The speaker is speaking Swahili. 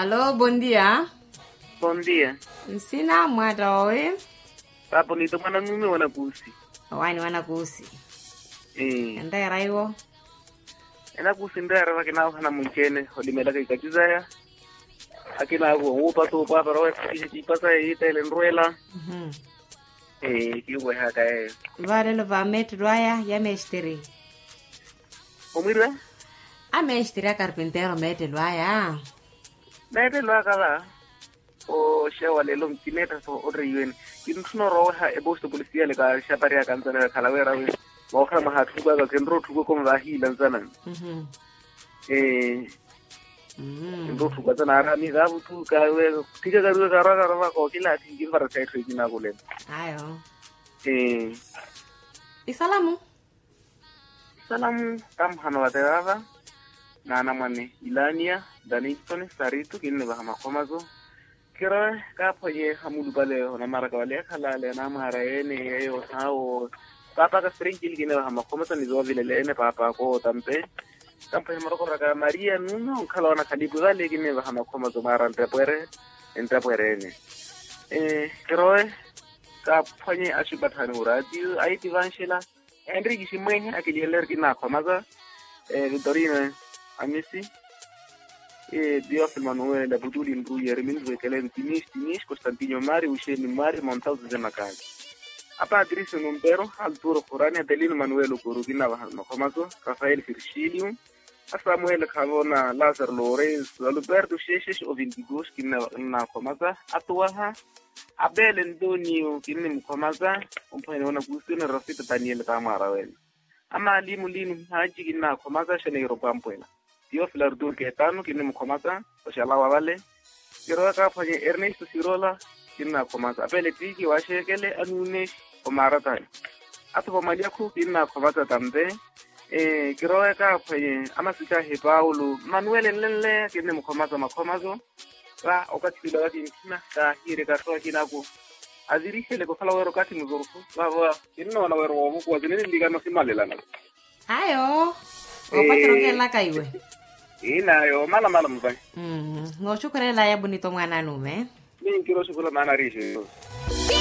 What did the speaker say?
Alô, bom dia. Bom dia. Nsina mwata oe. Papo nito mwana nume wana kusi. Wani wana kusi. Enda raiwo. Ena kusi ndara wakina hana mchene holimela kikachizaya. Akina upa tu papa roe kipasa ita ile nruela. Kiwe haka Vare lo va metro ya mestre. Omira? A mestre carpintero mete ya. Mete kala. O shewa lelo mtineta so odre yuen. Kinuno roha e bosto polisia le ka shaparia kanzana kalawera we. Wakha mahatu ga kendro tuko kom vahila nzana. Ndo tuka tsana ra mi ga butu ka we tika ga ru ga ra ko kila tingi fara sai triki na gole. Ayo. Isalamu. Salamu tam hanwa terava. Nana mane Ilania Danistone Saritu kinne ba makomazo. Kira ka poye hamulu bale ona maraka wale kala le na mara ene yo sao papa ka sprinkil kinne ba makomazo ni zo vile ene papa ko tampe tampe maroko raka Maria nuno kala ona kalibu bale kinne ba makomazo mara entrepere ene kiro ka poye ashibatani uradi ai divanshila Henry Gishimwenye akilielewa kina komaza Vitorino Amisi Dios Manuel da Buduli Mbruye Remindu Wekele Tinish Constantino Mari Usheni Mari Montau Zemakali Apa Adriso Numbero Alturo Corani Adelino Manuel Corugina Macomazo Rafael Firshilium Samuel Cavona Lazar Lorenz Alberto Sheshes Ovindigos Kina Comaza Atuaha Abel Antonio Kina Comaza Umpaina Gustina Rafita Daniel Camara Ama limu haji kina komaza shene Europampoina. Dio filardur ketano kina mkomaza oshala wale. Kiro ka panye Ernesto Sirola kina komaza. Apele tiki washekele anune komarata. Ato pamalia ku kina komaza tambe. Kiro ka panye amasika he Paulo Manuel Lele kina mkomaza makomazo. Ra okati bila kina ka hire ka toa kina ku. Azirishe le kofala wero kati mzurufu. Baba, ino na wero wamu kwa zinini ndiga masimale lana. Ayo. Opachirongela kaiwe. Ina yo mala mbai. Ngoshukure la ya bonito mwana nume. Mimi kiro shukula maana rishi.